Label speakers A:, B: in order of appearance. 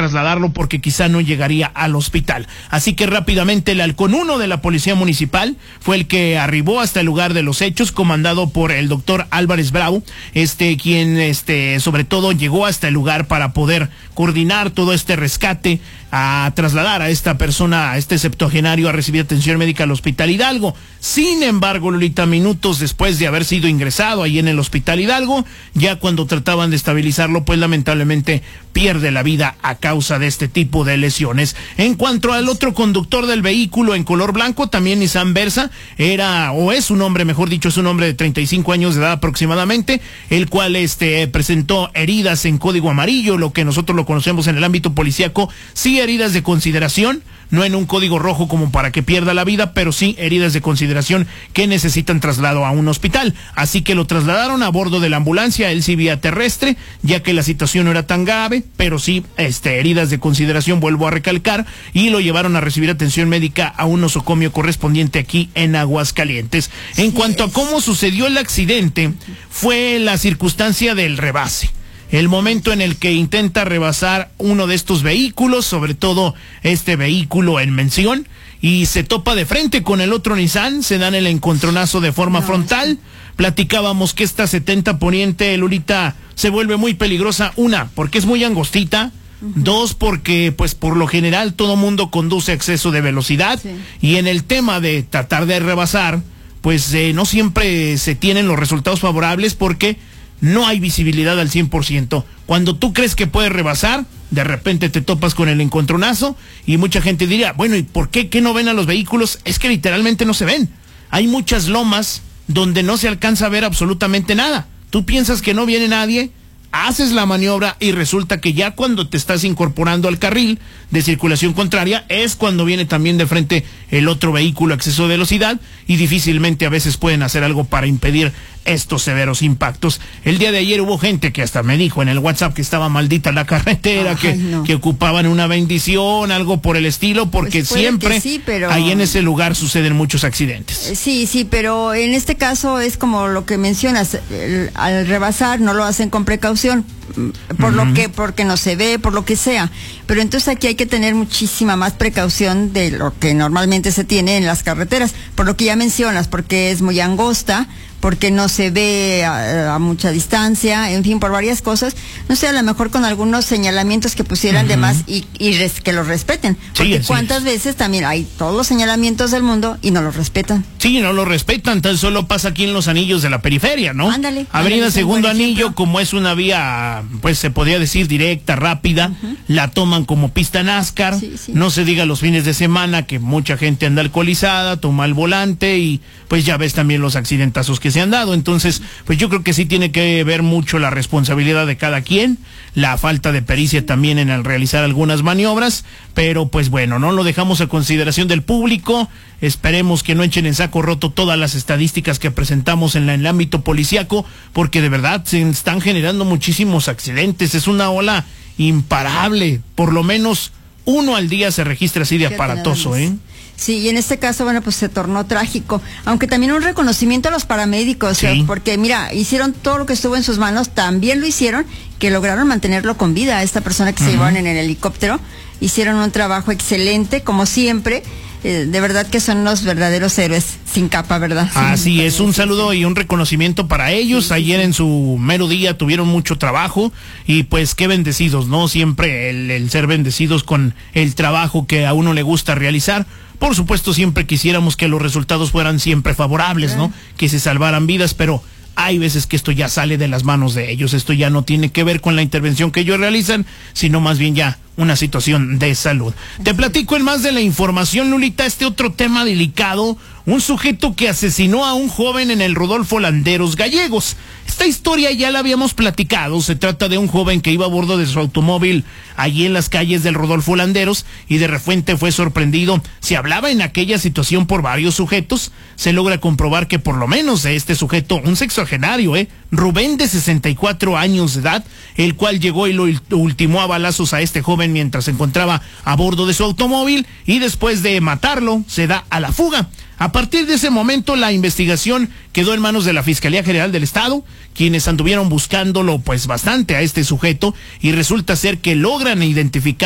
A: trasladarlo porque quizá no llegaría al hospital. Así que rápidamente el halcón 1 de la Policía Municipal fue el que arribó hasta el lugar de los hechos, comandado por el doctor Álvarez Bravo, quien sobre todo llegó hasta el lugar para poder coordinar todo este rescate, a trasladar a esta persona, a este septuagenario, a recibir atención médica al Hospital Hidalgo. Sin embargo, Lolita, minutos después de haber sido ingresado ahí en el Hospital Hidalgo, ya cuando trataban de estabilizarlo, pues lamentablemente pierde la vida a causa de este tipo de lesiones. En cuanto al otro conductor del vehículo en color blanco, también Nissan Versa, es un hombre de 35 años de edad aproximadamente, el cual presentó heridas en código amarillo, lo que nosotros lo conocemos en el ámbito policíaco, sí heridas de consideración, no en un código rojo como para que pierda la vida, pero sí heridas de consideración que necesitan traslado a un hospital. Así que lo trasladaron a bordo de la ambulancia, él sí vía terrestre, ya que la situación no era tan grave, pero sí heridas de consideración, vuelvo a recalcar, y lo llevaron a recibir atención médica a un nosocomio correspondiente aquí en Aguascalientes. En cuanto a cómo sucedió el accidente, fue la circunstancia del rebase. El momento en el que intenta rebasar uno de estos vehículos, sobre todo este vehículo en mención, y se topa de frente con el otro Nissan, se dan el encontronazo de forma frontal. Platicábamos que esta 70 Poniente, Lolita, se vuelve muy peligrosa, una, porque es muy angostita, dos, porque pues por lo general todo mundo conduce a exceso de velocidad, y en el tema de tratar de rebasar, pues no siempre se tienen los resultados favorables porque no hay visibilidad al 100%. Cuando tú crees que puedes rebasar, de repente te topas con el encontronazo y mucha gente diría, bueno, ¿y por qué no ven a los vehículos? Es que literalmente no se ven. Hay muchas lomas donde no se alcanza a ver absolutamente nada. Tú piensas que no viene nadie, haces la maniobra y resulta que ya cuando te estás incorporando al carril de circulación contraria es cuando viene también de frente el otro vehículo a exceso de velocidad y difícilmente a veces pueden hacer algo para impedir estos severos impactos. El día de ayer hubo gente que hasta me dijo en el WhatsApp que estaba maldita la carretera, que ocupaban una bendición, algo por el estilo, porque pues siempre ahí en ese lugar suceden muchos accidentes.
B: Sí, pero en este caso es como lo que mencionas, al rebasar no lo hacen con precaución, porque no se ve, por lo que sea, pero entonces aquí hay que tener muchísima más precaución de lo que normalmente se tiene en las carreteras, por lo que ya mencionas, porque es muy angosta, porque no se ve a mucha distancia, en fin, por varias cosas. No sé, a lo mejor con algunos señalamientos que pusieran de más y que los respeten. Porque cuántas veces también hay todos los señalamientos del mundo y no los respetan.
A: Sí, no los respetan, tan solo pasa aquí en los anillos de la periferia, ¿no?
B: Ándale.
A: Avenida Segundo Anillo, como es una vía, pues se podría decir directa, rápida, la toman como pista NASCAR, no se diga los fines de semana que mucha gente anda alcoholizada, toma el volante y pues ya ves también los accidentazos que se han dado. Entonces, pues yo creo que sí tiene que ver mucho la responsabilidad de cada quien, la falta de pericia también en el realizar algunas maniobras, pero pues bueno, no lo dejamos a consideración del público. Esperemos que no echen en saco roto todas las estadísticas que presentamos en el ámbito policíaco, porque de verdad se están generando muchísimos accidentes, es una ola imparable, por lo menos uno al día se registra así de aparatoso,
B: Sí, y en este caso, bueno, pues se tornó trágico, aunque también un reconocimiento a los paramédicos, porque mira, hicieron todo lo que estuvo en sus manos, también lo hicieron, que lograron mantenerlo con vida a esta persona que se llevaron en el helicóptero, hicieron un trabajo excelente, como siempre. De verdad que son los verdaderos héroes sin capa, ¿verdad?
A: Así es, un saludo y un reconocimiento para ellos. Ayer en su mero día tuvieron mucho trabajo y pues qué bendecidos, ¿no? Siempre el ser bendecidos con el trabajo que a uno le gusta realizar. Por supuesto, siempre quisiéramos que los resultados fueran siempre favorables, ¿no? Que se salvaran vidas, pero hay veces que esto ya sale de las manos de ellos. Esto ya no tiene que ver con la intervención que ellos realizan, sino más bien ya una situación de salud. Te platico en más de la información, Lolita, este otro tema delicado, un sujeto que asesinó a un joven en el Rodolfo Landeros Gallegos. Esta historia ya la habíamos platicado, se trata de un joven que iba a bordo de su automóvil allí en las calles del Rodolfo Landeros y de repente fue sorprendido. Se hablaba en aquella situación por varios sujetos, se logra comprobar que por lo menos de este sujeto, un sexagenario, Rubén de 64 años de edad, el cual llegó y lo ultimó a balazos a este joven mientras se encontraba a bordo de su automóvil y después de matarlo se da a la fuga. A partir de ese momento la investigación quedó en manos de la Fiscalía General del Estado, quienes anduvieron buscándolo pues bastante a este sujeto y resulta ser que logran identificar